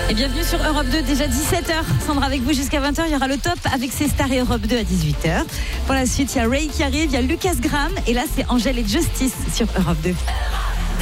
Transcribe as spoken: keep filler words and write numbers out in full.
Et bienvenue sur Europe deux, déjà dix-sept heures. Sandra avec vous jusqu'à vingt heures. Il y aura le top avec ses stars et Europe deux à dix-huit heures. Pour la suite, il y a Ray qui arrive, il y a Lucas Graham. Et là, c'est Angèle et Justice sur Europe deux.